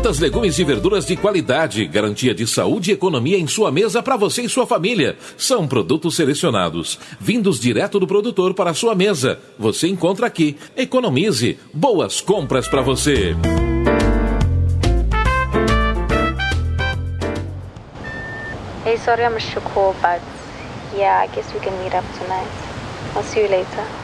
Frutas, legumes e verduras de qualidade, garantia de saúde e economia em sua mesa para você e sua família. São produtos selecionados, vindos direto do produtor para a sua mesa. Você encontra aqui. Economize. Boas compras para você. Hey, sorry I missed your call, but yeah, I guess we can meet up tonight. I'll see you later.